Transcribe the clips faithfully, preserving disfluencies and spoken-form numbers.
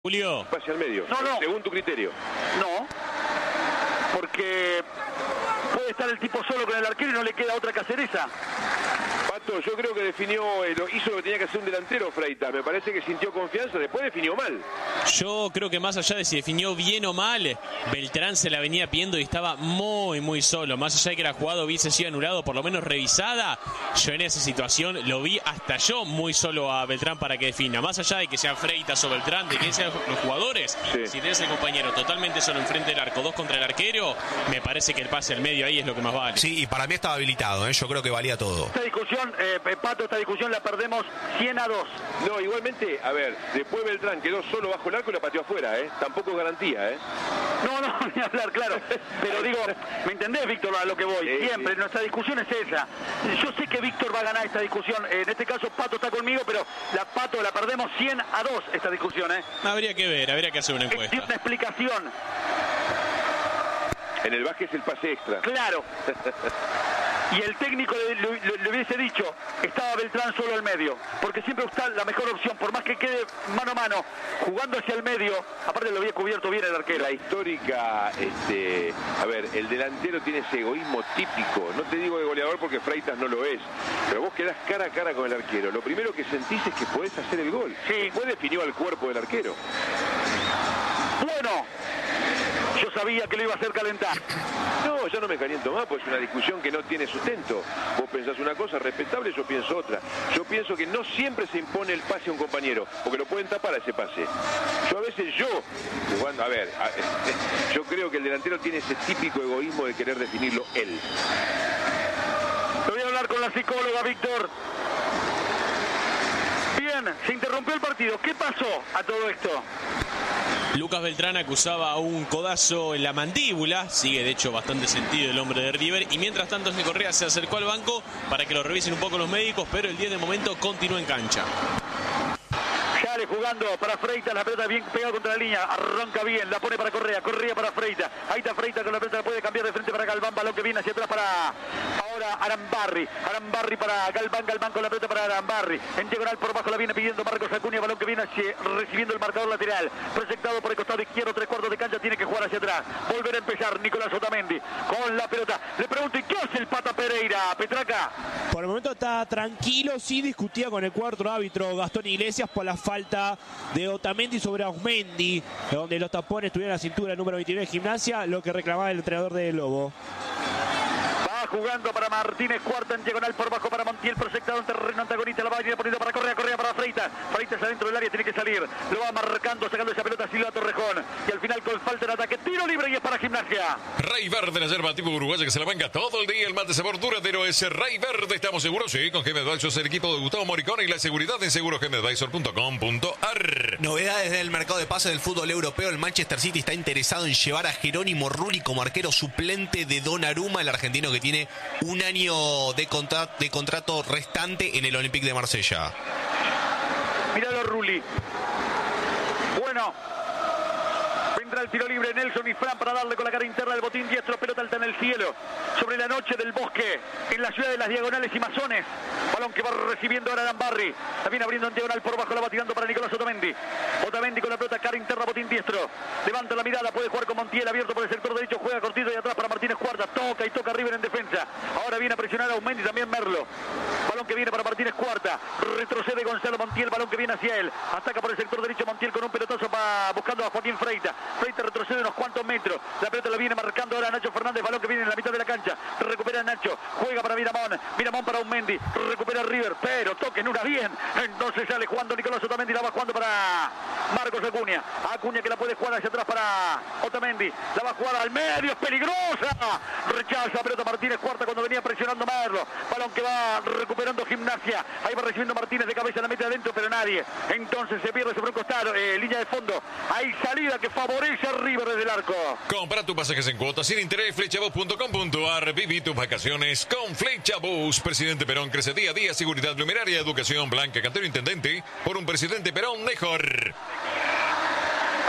Julio. Pase al medio, no, no. según tu criterio. No, porque puede estar el tipo solo con el arquero y no le queda otra que hacer esa. Pato, yo creo que definió, eh, lo, hizo lo que tenía que hacer un delantero, Freitas. Me parece que sintió confianza, después definió mal. Yo creo que más allá de si definió bien o mal, Beltrán se la venía pidiendo y estaba muy, muy solo. Más allá de que la jugada hubiese sido anulado, por lo menos revisada, yo en esa situación lo vi hasta yo muy solo a Beltrán para que defina. Más allá de que sea Freitas o Beltrán, de que sean los jugadores, sí. Si tenés el compañero totalmente solo enfrente del arco, dos contra el arquero, me parece que el pase al medio ahí es lo que más vale. Sí, y para mí estaba habilitado, ¿eh? Yo creo que valía todo. Esta discusión, eh, Pato, esta discusión la perdemos cien a dos. No, igualmente, a ver, después Beltrán quedó solo bajo el arco y la pateó afuera, ¿eh? Tampoco es garantía, ¿eh? No, no, ni hablar, claro. Pero digo, ¿me entendés, Víctor, a lo que voy? Sí, Siempre, sí. Nuestra discusión es esa. Yo sé que Víctor va a ganar esta discusión. En este caso, Pato está conmigo, pero la Pato la perdemos cien a dos esta discusión, ¿eh? Habría que ver, habría que hacer una encuesta. Es una explicación. En el básquet es el pase extra. Claro. Y el técnico le, le, le hubiese dicho, estaba Beltrán solo al medio, porque siempre está la mejor opción, por más que quede mano a mano, jugando hacia el medio, aparte lo había cubierto bien el arquero. La histórica, este, a ver, el delantero tiene ese egoísmo típico, no te digo de goleador porque Freitas no lo es, pero vos quedás cara a cara con el arquero, lo primero que sentís es que podés hacer el gol. Sí. Después definió al cuerpo del arquero. Bueno, yo sabía que lo iba a hacer calentar. No, yo no me caliento más, pues es una discusión que no tiene sustento. Vos pensás una cosa respetable, yo pienso otra. Yo pienso que no siempre se impone el pase a un compañero, porque lo pueden tapar a ese pase. Yo a veces yo, jugando, a ver, a, yo creo que el delantero tiene ese típico egoísmo de querer definirlo él. Lo voy a hablar con la psicóloga, Víctor. Bien, se interrumpió el partido. ¿Qué pasó a todo esto? Lucas Beltrán acusaba un codazo en la mandíbula, sigue de hecho bastante sentido el hombre de River, y mientras tanto Ángel Correa se acercó al banco para que lo revisen un poco los médicos, pero el diez de momento continúa en cancha. Sale jugando para Freitas, la pelota bien pegada contra la línea, arranca bien, la pone para Correa, Correa para Freitas, ahí está Freitas con la pelota, la puede cambiar de frente para Galván, balón que viene hacia atrás para ahora Arambarri, Arambarri para Galván, Galván con la pelota para Arambarri, en diagonal por abajo la viene pidiendo Marcos Acuña, balón que viene hacia, recibiendo el marcador lateral, proyectado por el costado izquierdo, tres cuartos de cancha, tiene que jugar hacia atrás, volver a empezar Nicolás Otamendi con la pelota, le pregunto, ¿y qué hace el Pata Pereira, Petraca? Por el momento está tranquilo, sí discutía con el cuarto árbitro Gastón Iglesias por la falta de Otamendi sobre Ausmendi, donde los tapones estuvieron en la cintura número veintinueve de Gimnasia, lo que reclamaba el entrenador de Lobo. Va jugando para Martínez, cuarta en diagonal por bajo para Montiel, proyectado en terreno antagonista, la va a ir poniendo para Correa, Correa para Freitas, Freitas adentro del área, tiene que salir, lo va marcando, sacando esa pelota Silva Torrejón, y al final con falta en ataque, tiro libre y es para Gimnasia. Rey Verde, la yerba tipo uruguaya que se la banca todo el día, el mate sabor duradero es Rey Verde, estamos seguros, sí, con G M Advisors, el equipo de Gustavo Moricón y la seguridad en seguro g m advisor punto com punto a r. Novedades del mercado de pases del fútbol europeo, el Manchester City está interesado en llevar a Jerónimo Rulli como arquero suplente de Donnarumma, el argentino que tiene un año de, contra de contrato restante en el Olympique de Marsella. Míralo Rulli. Bueno, vendrá el tiro libre Nelson y Fran para darle con la cara interna del botín diestro, pelota alta en el cielo, sobre la noche del bosque, en la ciudad de las diagonales y masones, balón que va recibiendo ahora Arambarri, la viene abriendo en diagonal por bajo, la va tirando para Nicolás Otamendi, Otamendi con la pelota, cara interna, botín diestro, levanta la mirada, puede jugar con Montiel, abierto por el sector derecho, juega cortito y atrás para Martínez Cuarta, toca y toca River en defensa, ahora viene a presionar a Ausmendi, también Merlo, balón que viene para Martínez Cuarta, retrocede Gonzalo Montiel, balón que viene hacia él, ataca por el sector derecho Montiel con un pelotazo para buscando a Joaquín Freitas, Freitas retrocede unos cuantos metros, la pelota la viene marcando ahora Nacho Fernández, balón que viene en la mitad de la cancha, recupera Nacho, juega para Miramón, Miramón para Ausmendi, recupera River, pero toquen una bien, entonces sale jugando Nicolás Otamendi, la va jugando para Marcos Acuña, Acuña que la puede jugar hacia atrás para Otamendi, la va a jugar al medio, es peligrosa, rechaza pelota Martínez Cuarta cuando venía presionando Merlo, balón que va recuperando Gimnasia, ahí va recibiendo Martínez de cabeza, la mete adentro pero nadie, entonces se pierde sobre un costado, eh, línea de fondo, hay salida que favorece a River desde el arco. Compra tus pasajes en cuotas sin interés, flechabus punto com punto a r, viví tus vacaciones con Flechabus. Presidente Perón crece día a día, seguridad numeraria, educación, Blanca Cantero Intendente, por un Presidente Perón mejor.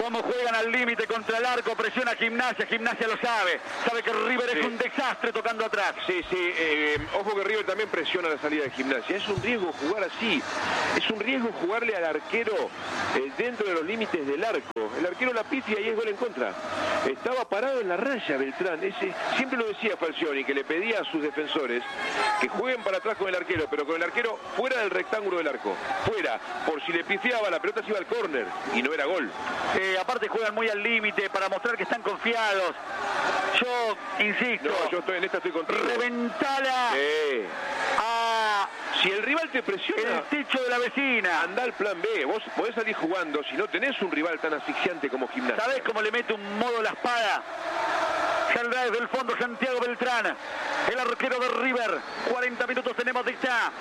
Cómo juegan al límite contra el arco, presiona Gimnasia, Gimnasia lo sabe, sabe que River sí. es un desastre tocando atrás. Sí, sí, eh, ojo que River también presiona la salida de Gimnasia, es un riesgo jugar así, es un riesgo jugarle al arquero eh, dentro de los límites del arco, el arquero la pifia y es gol en contra. Estaba parado en la raya Beltrán, ese, siempre lo decía Falcioni, que le pedía a sus defensores que jueguen para atrás con el arquero, pero con el arquero fuera del rectángulo del arco, fuera, por si le pifiaba la pelota se iba al córner y no era gol. Eh, aparte juegan muy al límite para mostrar que están confiados. Yo insisto. No, yo estoy en esta, estoy contigo. Reventala sí. a... Si el rival te presiona, el techo de la vecina. Anda al plan B. Vos podés salir jugando si no tenés un rival tan asfixiante como Gimnasia. ¿Sabés cómo le mete un modo la espada? Saldrá desde el fondo Santiago Beltrán, el arquero de River. cuarenta minutos tenemos de esta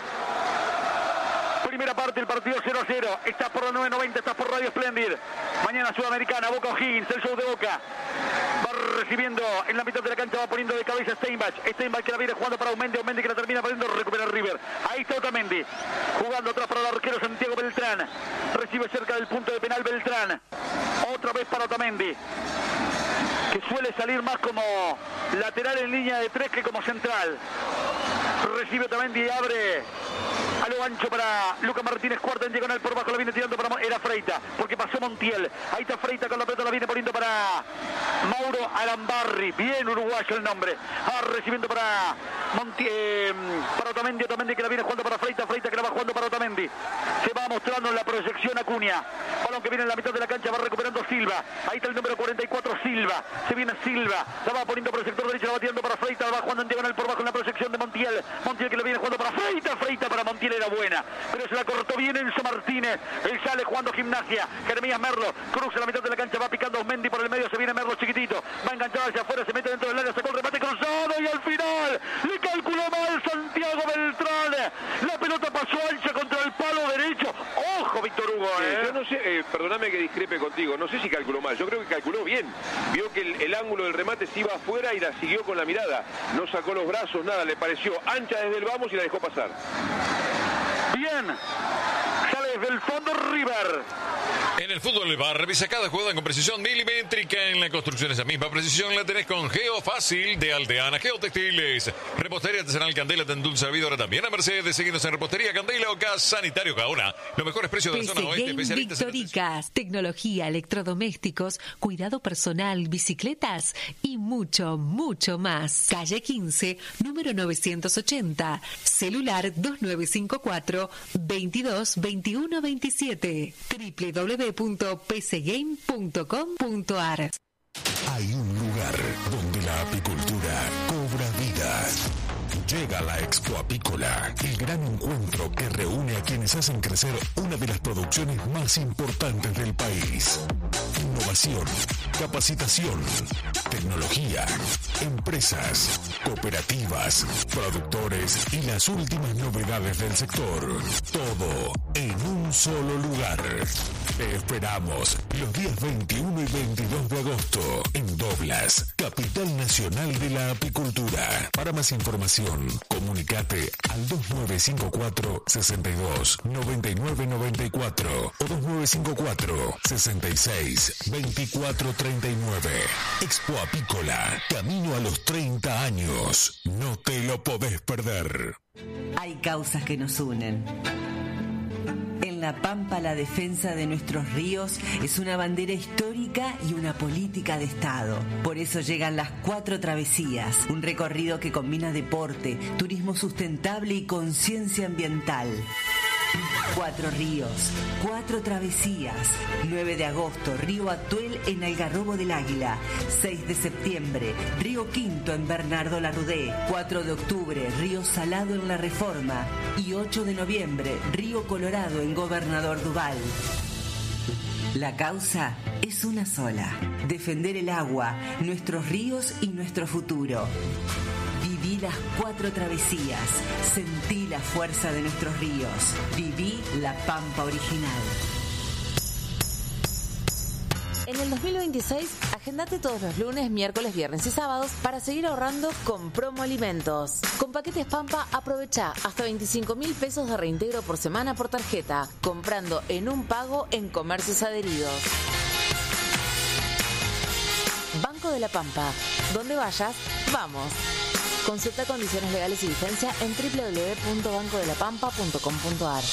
primera parte, el partido cero a cero. Estás por la nueve noventa, estás por Radio Splendid. Mañana Sudamericana, Boca O'Higgins, el show de Boca. Va recibiendo en la mitad de la cancha, va poniendo de cabeza Steinbach. Steinbach que la viene jugando para Aumendi, Aumendi que la termina poniendo, recupera River. Ahí está Otamendi, jugando atrás para el arquero Santiago Beltrán. Recibe cerca del punto de penal Beltrán. Otra vez para Otamendi, que suele salir más como lateral en línea de tres que como central. Recibe Otamendi y abre a lo ancho para Luca Martínez, cuarta en diagonal por bajo, la viene tirando para... Era Freita, porque pasó Montiel. Ahí está Freita con la pelota, la viene poniendo para Mauro Arambarri. Bien uruguayo el nombre. Ah, recibiendo para Montiel, eh, para Otamendi, Otamendi que la viene jugando para Freita, Freita que la va jugando para Otamendi. Se va mostrando en la proyección Acuña. Balón que viene en la mitad de la cancha, va recuperando Silva. Ahí está el número cuarenta y cuatro, Silva. Se viene Silva, la va poniendo por el sector derecho, la va tirando para Freita, la va jugando en diagonal por bajo en la proyección de Montiel. Montiel que le viene jugando para Freita, Freita para Montiel era buena, pero se la cortó bien Enzo Martínez. Él sale jugando Gimnasia. Jeremías Merlo cruza la mitad de la cancha, va picando Osmendi por el medio, se viene Merlo chiquitito, va enganchado hacia afuera, se mete dentro del área, sacó el remate cruzado y al final le calculó mal Santiago Beltrán. La pelota pasó ancha contra el palo derecho. Ojo, Víctor Hugo, ¿eh? Eh, yo no sé, eh, perdóname que discrepe contigo, no sé si calculó mal, yo creo que calculó bien. Vio que el, el ángulo del remate se iba afuera y la siguió con la mirada. No sacó los brazos, nada, le pareció ancha desde el vamos y la dejó pasar. Bien, sale desde el fondo River. En el fútbol va, revisa cada jugada con precisión milimétrica. En la construcción esa misma precisión la tenés con Geo Fácil de Aldeana Geotextiles. Repostería artesanal Candela te endulza la vida ahora también a Mercedes. Seguinos en Repostería Candela o Gas Sanitario Gaona. Los mejores precios de la zona oeste. Especialistas Victoricas, en tecnología, electrodomésticos, cuidado personal, bicicletas y mucho, mucho más. Calle quince, número novecientos ochenta. Celular dos nueve cinco cuatro, veintidós, veintiuno, veintisiete. doble u doble u doble u punto p c game punto com punto a r. Hay un lugar donde la apicultura cobra vida. Llega la Expo Apícola, el gran encuentro que reúne a quienes hacen crecer una de las producciones más importantes del país. Innovación, capacitación, tecnología, empresas, cooperativas, productores y las últimas novedades del sector. Todo en un solo lugar. Te esperamos los días veintiuno y veintidós de agosto en Doblas, capital nacional de la apicultura. Para más información, comunicate al dos nueve cinco cuatro, sesenta y dos, noventa y nueve noventa y cuatro o dos nueve cinco cuatro, sesenta y seis, veinticuatro treinta y nueve. Expo Apícola, camino a los treinta años. No te lo podés perder. Hay causas que nos unen. En La Pampa, la defensa de nuestros ríos es una bandera histórica y una política de Estado. Por eso llegan las Cuatro Travesías, un recorrido que combina deporte, turismo sustentable y conciencia ambiental. Cuatro ríos, cuatro travesías. nueve de agosto, Río Atuel en Algarrobo del Águila. seis de septiembre, Río Quinto en Bernardo Larrudé. cuatro de octubre, Río Salado en La Reforma. Y ocho de noviembre, Río Colorado en Gobernador Duval. La causa es una sola: defender el agua, nuestros ríos y nuestro futuro. Viví las cuatro travesías, sentí la fuerza de nuestros ríos, viví la Pampa original. En el dos mil veintiséis, agendate todos los lunes, miércoles, viernes y sábados para seguir ahorrando con Promo Alimentos. Con paquetes Pampa, aprovecha hasta veinticinco mil pesos de reintegro por semana por tarjeta, comprando en un pago en comercios adheridos. Banco de la Pampa. Donde vayas, vamos. Consulta condiciones legales y vigencia en doble u doble u doble u punto banco de la pampa punto com punto a r.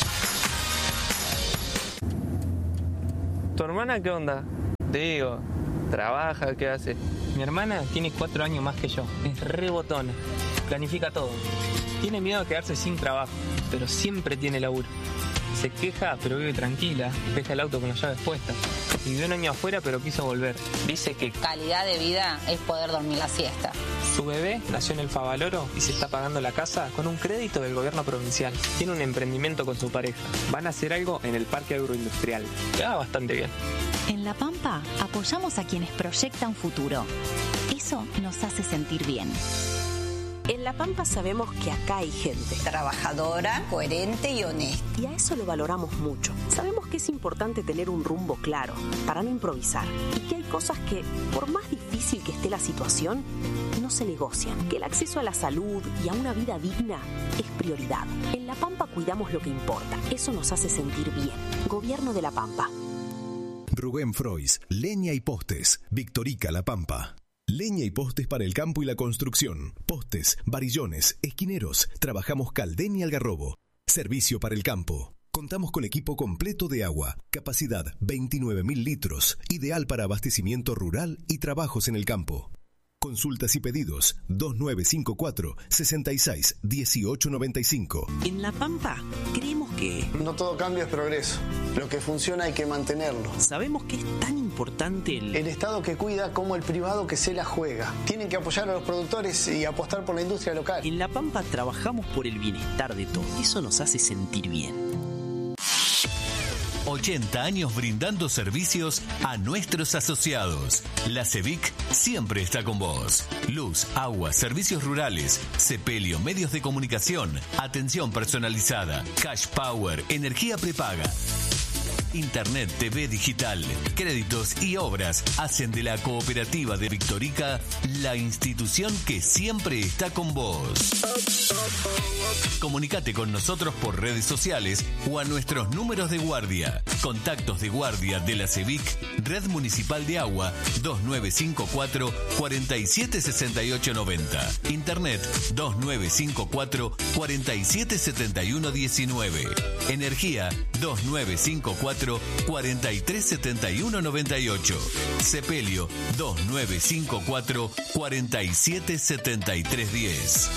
¿Tu hermana qué onda? Te digo, ¿trabaja? ¿Qué hace? Mi hermana tiene cuatro años más que yo. Es re botona. Planifica todo. Tiene miedo de quedarse sin trabajo, pero siempre tiene laburo. Se queja, pero vive tranquila. Deja el auto con las llaves puestas. Vivió un año afuera, pero quiso volver. Dice que calidad de vida es poder dormir la siesta. Su bebé nació en el Favaloro y se está pagando la casa con un crédito del gobierno provincial. Tiene un emprendimiento con su pareja. Van a hacer algo en el parque agroindustrial. Le va bastante bien. En La Pampa apoyamos a quienes proyectan futuro. Eso nos hace sentir bien. En La Pampa sabemos que acá hay gente trabajadora, coherente y honesta. Y a eso lo valoramos mucho. Sabemos que es importante tener un rumbo claro, para no improvisar. Y que hay cosas que, por más difícil que esté la situación, no se negocian. Que el acceso a la salud y a una vida digna es prioridad. En La Pampa cuidamos lo que importa. Eso nos hace sentir bien. Gobierno de La Pampa. Rubén Frois, Leña y Postes, Victorica La Pampa. Leña y postes para el campo y la construcción. Postes, varillones, esquineros. Trabajamos Caldén y Algarrobo. Servicio para el campo. Contamos con equipo completo de agua. Capacidad veintinueve mil litros. Ideal para abastecimiento rural y trabajos en el campo. Consultas y pedidos dos nueve cinco cuatro, seis seis uno ocho nueve cinco. En La Pampa creemos que no todo cambio es progreso. Lo que funciona hay que mantenerlo. Sabemos que es tan importante el... el Estado que cuida como el privado que se la juega. Tienen que apoyar a los productores y apostar por la industria local. En La Pampa trabajamos por el bienestar de todos. Eso nos hace sentir bien. ochenta años brindando servicios a nuestros asociados. La CEVIC siempre está con vos. Luz, agua, servicios rurales, sepelio, medios de comunicación, atención personalizada, cash power, energía prepaga. Internet, T V digital, créditos y obras hacen de la cooperativa de Victorica la institución que siempre está con vos. Comunicate con nosotros por redes sociales o a nuestros números de guardia. Contactos de guardia de la CEVIC, Red Municipal de Agua, dos nueve cinco cuatro, cuatro siete seis ocho nueve cero. Internet, dos nueve cinco cuatro, cuatro siete siete uno uno nueve. Energía, dos nueve cinco cuatro, cuatro tres siete uno nueve ocho. Sepelio, dos nueve cinco cuatro, cuatro siete siete tres uno cero.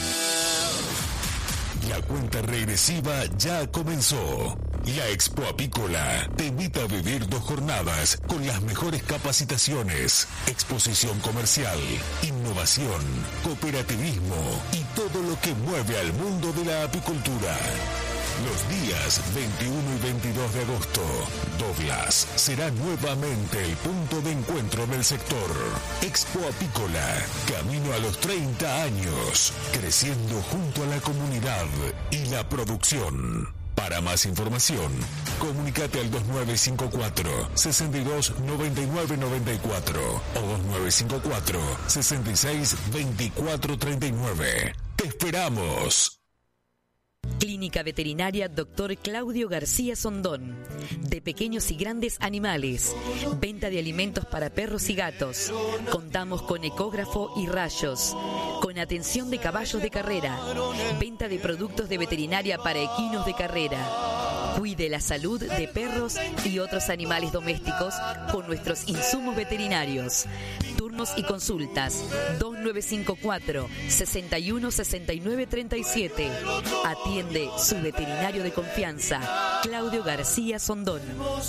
La cuenta regresiva ya comenzó. La Expo Apícola te invita a vivir dos jornadas con las mejores capacitaciones, exposición comercial, innovación, cooperativismo y todo lo que mueve al mundo de la apicultura. Los días veintiuno y veintidós de agosto, Douglas será nuevamente el punto de encuentro del sector. Expo Apícola, camino a los treinta años, creciendo junto a la comunidad y la producción. Para más información, comunícate al dos nueve cinco cuatro, seis dos nueve nueve nueve cuatro o dos nueve cinco cuatro, seis seis dos cuatro tres nueve. ¡Te esperamos! Clínica Veterinaria Doctor Claudio García Sondón. De pequeños y grandes animales. Venta de alimentos para perros y gatos. Contamos con ecógrafo y rayos. Con atención de caballos de carrera. Venta de productos de veterinaria para equinos de carrera. Cuide la salud de perros y otros animales domésticos con nuestros insumos veterinarios. Turnos y consultas dos nueve cinco cuatro, sesenta y uno, sesenta y nueve, treinta y siete. Atiende su veterinario de confianza, Claudio García Sondón.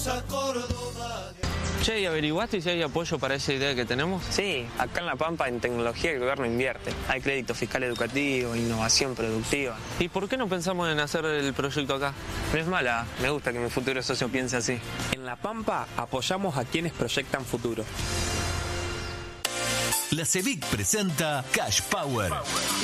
Che, ¿y averiguaste si hay apoyo para esa idea que tenemos? Sí, acá en La Pampa en tecnología el gobierno invierte. Hay crédito fiscal educativo, innovación productiva. ¿Y por qué no pensamos en hacer el proyecto acá? No es mala, me gusta que mi futuro socio piense así. En La Pampa apoyamos a quienes proyectan futuro. La CEVIC presenta Cash Power.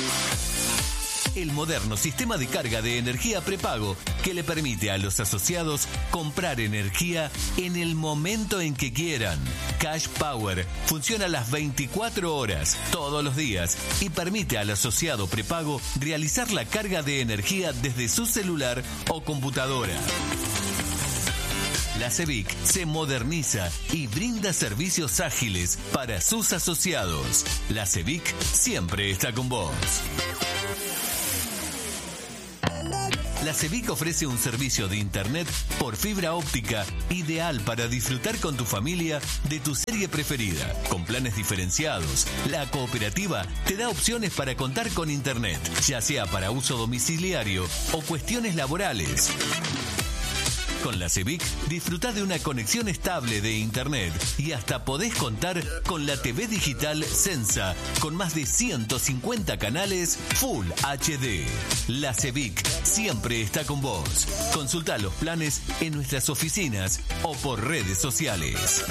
El moderno sistema de carga de energía prepago que le permite a los asociados comprar energía en el momento en que quieran. Cash Power funciona las veinticuatro horas, todos los días, y permite al asociado prepago realizar la carga de energía desde su celular o computadora. La CEBIC se moderniza y brinda servicios ágiles para sus asociados. La CEBIC siempre está con vos. La CEBIC ofrece un servicio de internet por fibra óptica ideal para disfrutar con tu familia de tu serie preferida. Con planes diferenciados, la cooperativa te da opciones para contar con internet, ya sea para uso domiciliario o cuestiones laborales. Con la CEBIC disfrutá de una conexión estable de internet y hasta podés contar con la T V digital Sensa con más de ciento cincuenta canales Full H D. La CEBIC siempre está con vos. Consultá los planes en nuestras oficinas o por redes sociales.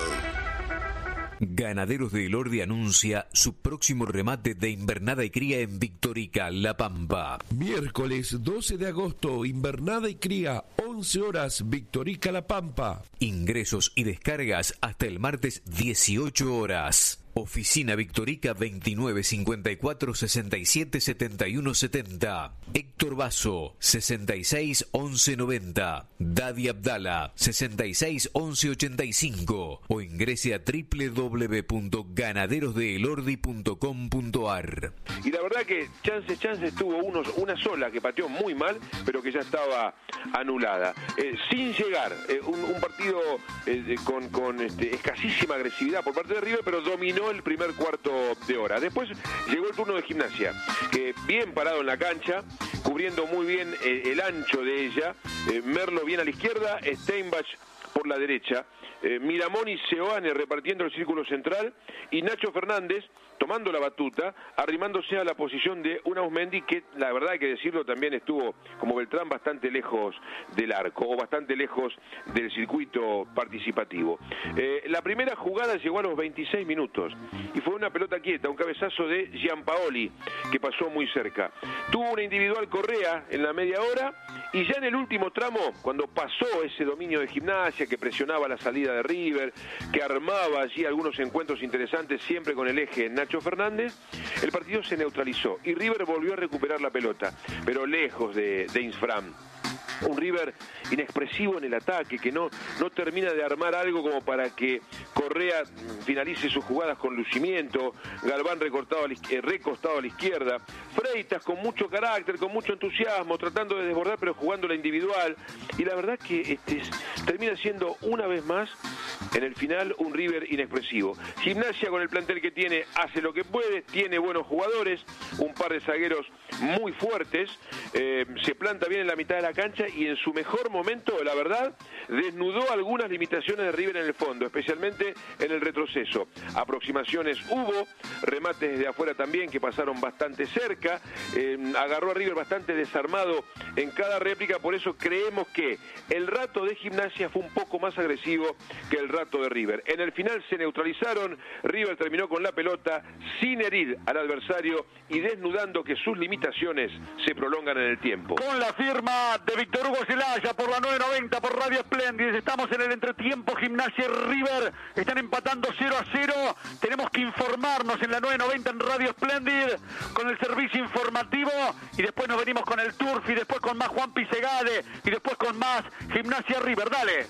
Ganaderos de Elordi anuncia su próximo remate de invernada y cría en Victorica, La Pampa. Miércoles doce de agosto, invernada y cría, once horas, Victorica, La Pampa. Ingresos y descargas hasta el martes dieciocho horas. Oficina Victorica veintinueve cincuenta y cuatro sesenta y siete setenta y uno setenta. Héctor Basso sesenta y seis once noventa. Dadi Abdala sesenta y seis once ochenta y cinco. O ingrese a doble u doble u doble u punto ganaderos de elordi punto com punto a r. Y la verdad que chances, chances tuvo unos, una sola que pateó muy mal, pero que ya estaba anulada. Eh, sin llegar, eh, un, un partido eh, con, con este, escasísima agresividad por parte de River, pero dominó el primer cuarto de hora. Después llegó el turno de Gimnasia, que bien parado en la cancha, cubriendo muy bien eh, el ancho de ella, eh, Merlo bien a la izquierda, Steinbach por la derecha, eh, Miramón y Seoane repartiendo el círculo central, y Nacho Fernández tomando la batuta, arrimándose a la posición de un Ausmendi que, la verdad hay que decirlo, también estuvo como Beltrán bastante lejos del arco o bastante lejos del circuito participativo. Eh, la primera jugada llegó a los veintiséis minutos y fue una pelota quieta, un cabezazo de Gianpaoli que pasó muy cerca. Tuvo una individual Correa en la media hora y ya en el último tramo, cuando pasó ese dominio de Gimnasia que presionaba la salida de River, que armaba allí algunos encuentros interesantes siempre con el eje Nacho Fernández, el partido se neutralizó y River volvió a recuperar la pelota, pero lejos de, de Insfram. Un River inexpresivo en el ataque, que no, no termina de armar algo como para que Correa finalice sus jugadas con lucimiento, Galván recortado a la, eh, recostado a la izquierda, Freitas con mucho carácter, con mucho entusiasmo, tratando de desbordar pero jugando la individual, y la verdad que este, termina siendo una vez más en el final un River inexpresivo. Gimnasia con el plantel que tiene hace lo que puede, tiene buenos jugadores, un par de zagueros muy fuertes, eh, se planta bien en la mitad de la cancha y en su mejor momento, la verdad, desnudó algunas limitaciones de River en el fondo, especialmente en el retroceso. Aproximaciones hubo, remates desde afuera también que pasaron bastante cerca, eh, agarró a River bastante desarmado en cada réplica, por eso creemos que el rato de Gimnasia fue un poco más agresivo que el rato de River. En el final se neutralizaron, River terminó con la pelota sin herir al adversario y desnudando que sus limitaciones se prolongan en el tiempo. Con la firma de Víctor Hugo Celaya por la nueve noventa por Radio Espléndid, estamos en el entretiempo. Gimnasia y River están empatando cero a cero. Tenemos que informarnos en la nueve noventa en Radio Espléndid con el servicio informativo y después nos venimos con el Turf y después con más Juan Pisegade y después con más Gimnasia River. Dale.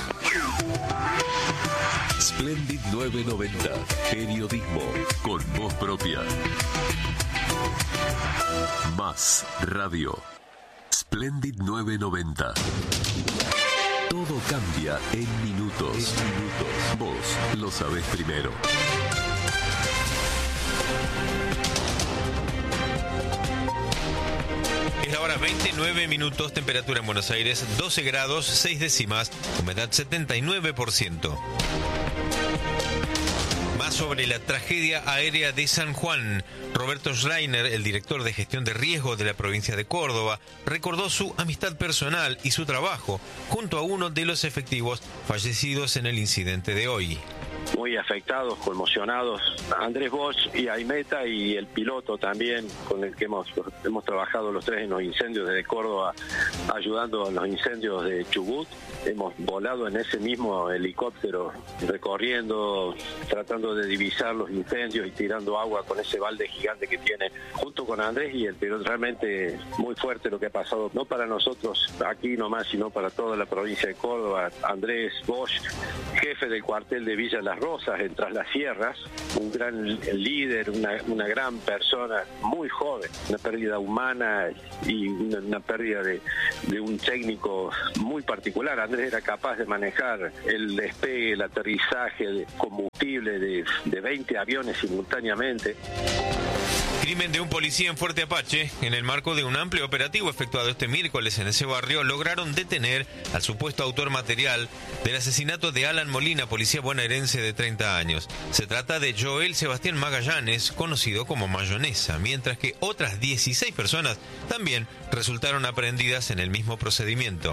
Splendid nueve noventa, periodismo con voz propia. Más radio. Splendid nueve noventa. Todo cambia en minutos. En minutos. Vos lo sabés primero. Es la hora veintinueve minutos, temperatura en Buenos Aires doce grados, seis décimas, humedad setenta y nueve por ciento. Más sobre la tragedia aérea de San Juan. Roberto Schreiner, el director de gestión de riesgo de la provincia de Córdoba, recordó su amistad personal y su trabajo junto a uno de los efectivos fallecidos en el incidente de hoy. muy afectados, conmocionados. Andrés Bosch y Aimeta y el piloto también, con el que hemos, hemos trabajado los tres en los incendios de Córdoba, ayudando en los incendios de Chubut. Hemos volado en ese mismo helicóptero, recorriendo, tratando de divisar los incendios y tirando agua con ese balde gigante que tiene, junto con Andrés y el piloto. Realmente muy fuerte lo que ha pasado, no para nosotros aquí nomás, sino para toda la provincia de Córdoba. Andrés Bosch, jefe del cuartel de Villa Las Rosas, en Tras las Sierras, un gran líder, una, una gran persona, muy joven, una pérdida humana y una, una pérdida de, de un técnico muy particular. Andrés era capaz de manejar el despegue, el aterrizaje de combustible de, de veinte aviones simultáneamente. Crimen de un policía en Fuerte Apache. En el marco de un amplio operativo efectuado este miércoles en ese barrio, lograron detener al supuesto autor material del asesinato de Alan Molina, policía bonaerense de treinta años. Se trata de Joel Sebastián Magallanes, conocido como Mayonesa, mientras que otras dieciséis personas también resultaron aprehendidas en el mismo procedimiento.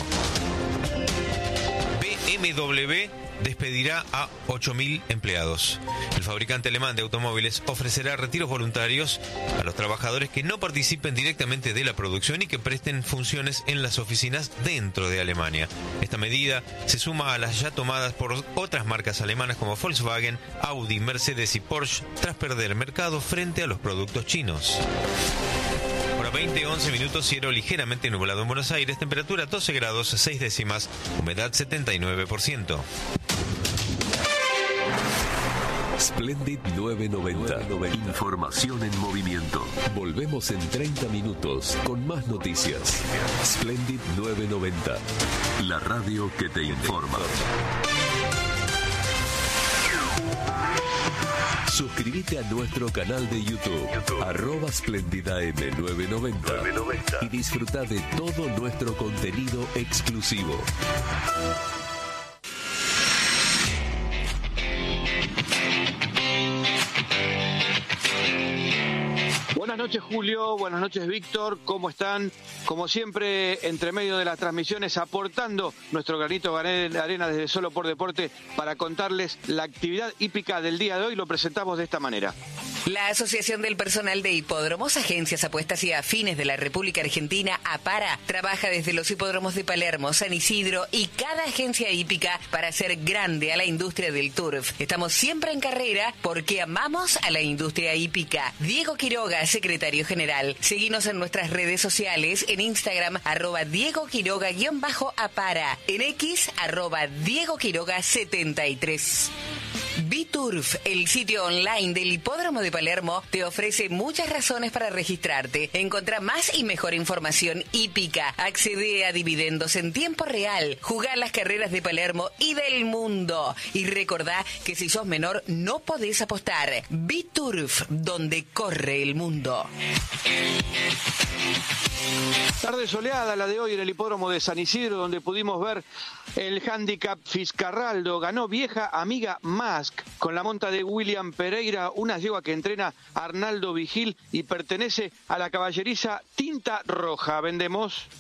B M W despedirá a ocho mil empleados. El fabricante alemán de automóviles ofrecerá retiros voluntarios a los trabajadores que no participen directamente de la producción y que presten funciones en las oficinas dentro de Alemania. Esta medida se suma a las ya tomadas por otras marcas alemanas como Volkswagen, Audi, Mercedes y Porsche tras perder mercado frente a los productos chinos. Hora veinte, once minutos, cielo ligeramente nublado en Buenos Aires, temperatura doce grados, seis décimas, humedad setenta y nueve por ciento. Splendid novecientos noventa. Información en movimiento. Volvemos en treinta minutos con más noticias. Splendid novecientos noventa. La radio que te informa. Suscríbete a nuestro canal de YouTube, YouTube. arroba Splendida M novecientos noventa, y disfruta de todo nuestro contenido exclusivo. Buenas noches, Julio. Buenas noches, Víctor. ¿Cómo están? Como siempre, entre medio de las transmisiones, aportando nuestro granito de arena desde Solo por Deporte para contarles la actividad hípica del día de hoy. Lo presentamos de esta manera. La Asociación del Personal de Hipódromos, Agencias, Apuestas y Afines de la República Argentina, APARA, trabaja desde los hipódromos de Palermo, San Isidro y cada agencia hípica para hacer grande a la industria del turf. Estamos siempre en carrera porque amamos a la industria hípica. Diego Quiroga, secretario general. Seguinos en nuestras redes sociales, en Instagram, arroba Diego Quiroga guión bajo Apara, en X, arroba Diego Quiroga setenta y tres. Biturf, el sitio online del Hipódromo de Palermo, te ofrece muchas razones para registrarte. Encontrá más y mejor información hípica. Accede a dividendos en tiempo real. Jugá las carreras de Palermo y del mundo. Y recordá que si sos menor no podés apostar. Biturf, donde corre el mundo. Tarde soleada la de hoy en el Hipódromo de San Isidro, donde pudimos ver el handicap Fiscarraldo. Ganó Vieja Amiga Mask con la monta de William Pereira, una yegua que entrena Arnaldo Vigil y pertenece a la caballeriza Tinta Roja. Vendemos.